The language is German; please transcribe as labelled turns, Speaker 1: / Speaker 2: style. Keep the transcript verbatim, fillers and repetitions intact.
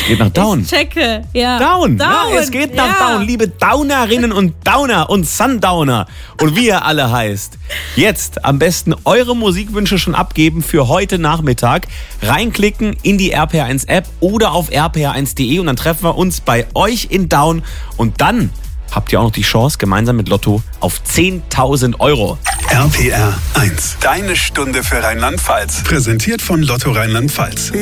Speaker 1: geht nach Down.
Speaker 2: Ich checke, ja.
Speaker 1: Down.
Speaker 2: Down.
Speaker 1: Ja, es geht nach
Speaker 2: ja.
Speaker 1: Down, liebe Downerinnen und Downer und Sundowner und wie ihr alle heißt. Jetzt am besten eure Musikwünsche schon abgeben für heute Nachmittag. Reinklicken in die R P R eins App oder auf r p r eins punkt de und dann treffen wir uns bei euch in Down und dann habt ihr auch noch die Chance gemeinsam mit Lotto auf zehntausend Euro.
Speaker 3: R P R eins. Deine Stunde für Rheinland-Pfalz. Präsentiert von Lotto Rheinland-Pfalz.